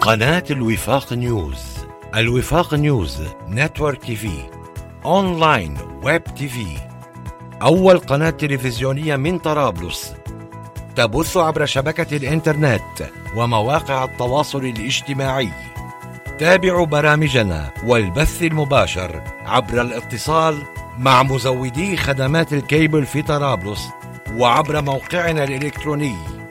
قناة الوفاق نيوز. الوفاق نيوز نتورك تي في، أونلاين ويب تي في، أول قناة تلفزيونية من طرابلس، تبث عبر شبكة الإنترنت ومواقع التواصل الاجتماعي. تابعوا برامجنا والبث المباشر عبر الاتصال مع مزودي خدمات الكيبل في طرابلس وعبر موقعنا الإلكتروني